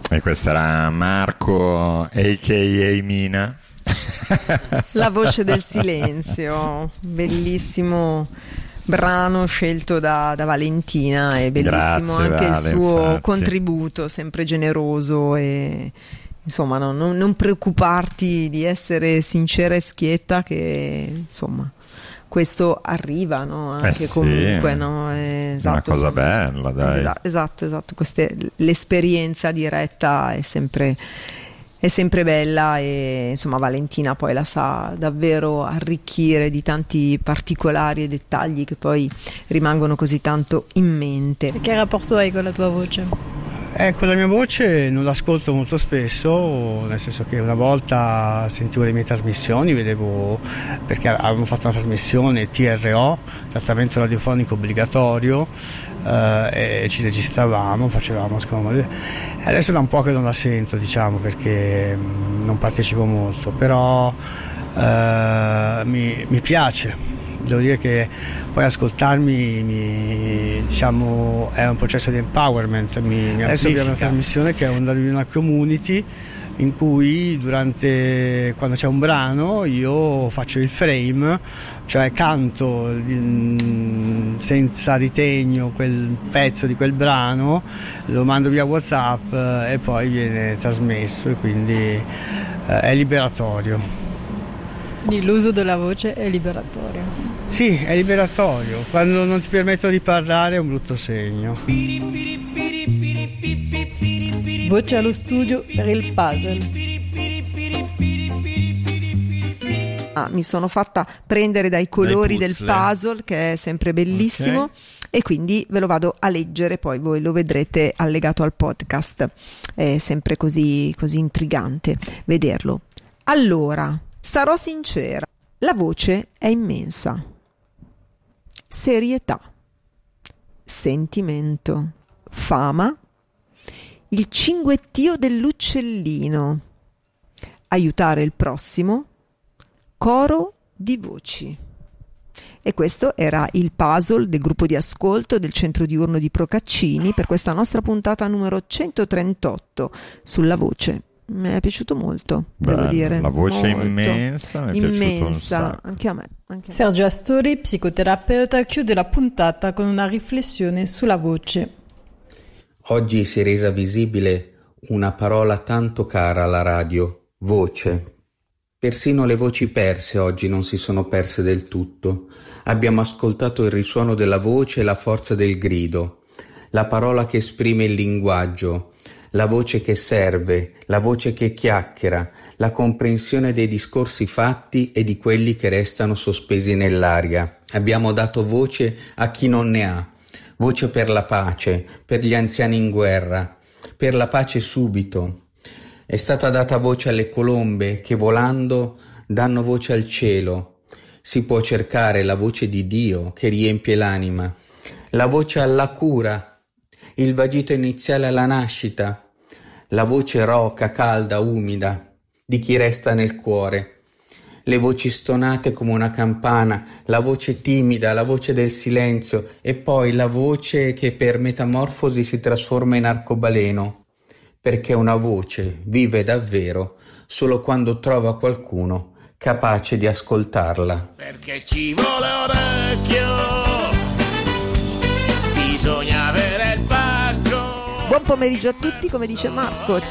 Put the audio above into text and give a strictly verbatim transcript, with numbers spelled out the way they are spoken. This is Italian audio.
E questo era Marco, a k a. Mina. La voce del silenzio, bellissimo brano scelto da, da Valentina, e bellissimo. Grazie, anche Vale, il suo infatti. Contributo, sempre generoso, e insomma no, non, non preoccuparti di essere sincera e schietta, che insomma questo arriva, no? Anche eh sì, comunque, no? Esatto, una cosa insomma, bella, dai. Esatto, esatto, queste, l'esperienza diretta è sempre, è sempre bella, e insomma Valentina poi la sa davvero arricchire di tanti particolari e dettagli che poi rimangono così tanto in mente. Che rapporto hai con la tua voce? Eh, con la mia voce non l'ascolto molto spesso, nel senso che una volta sentivo le mie trasmissioni, vedevo, perché avevamo fatto una trasmissione T R O, trattamento radiofonico obbligatorio, eh, e ci registravamo, facevamo, scrivevamo. Adesso da un po' che non la sento, diciamo, perché non partecipo molto, però eh, mi, mi piace. Devo dire che poi ascoltarmi mi, diciamo, è un processo di empowerment. Mi, mi Adesso abbiamo una trasmissione che è Onda di una Community, in cui durante quando c'è un brano io faccio il frame, cioè canto senza ritegno quel pezzo di quel brano, lo mando via WhatsApp e poi viene trasmesso, e quindi eh, è liberatorio. Quindi l'uso della voce è liberatorio. Sì, è liberatorio. Quando non ti permettono di parlare è un brutto segno. Voce allo studio per il puzzle. Ah, mi sono fatta prendere dai colori del puzzle, che è sempre bellissimo, okay. E quindi ve lo vado a leggere, poi voi lo vedrete allegato al podcast. È sempre così, così intrigante vederlo. Allora, sarò sincera, la voce è immensa. Serietà, sentimento, fama, il cinguettio dell'uccellino, aiutare il prossimo, coro di voci. E questo era il puzzle del gruppo di ascolto del centro diurno di Procaccini per questa nostra puntata numero centotrentotto sulla voce. Mi è piaciuto molto, Bello, devo dire. La voce molto. immensa, mi è immensa, piaciuto un sacco. Anche a me. Anche a me. Sergio Astori, psicoterapeuta, chiude la puntata con una riflessione sulla voce. Oggi si è resa visibile una parola tanto cara alla radio, voce. Persino le voci perse oggi non si sono perse del tutto. Abbiamo ascoltato il risuono della voce e la forza del grido, la parola che esprime il linguaggio, la voce che serve, la voce che chiacchiera, la comprensione dei discorsi fatti e di quelli che restano sospesi nell'aria. Abbiamo dato voce a chi non ne ha, voce per la pace, per gli anziani in guerra, per la pace subito. È stata data voce alle colombe che volando danno voce al cielo. Si può cercare la voce di Dio che riempie l'anima, la voce alla cura, il vagito iniziale alla nascita, la voce roca, calda, umida di chi resta nel cuore, le voci stonate come una campana, la voce timida, la voce del silenzio e poi la voce che per metamorfosi si trasforma in arcobaleno, perché una voce vive davvero solo quando trova qualcuno capace di ascoltarla. Perché ci vuole orecchio, bisogna avere il pacco. Buon pomeriggio a tutti, come dice Marco.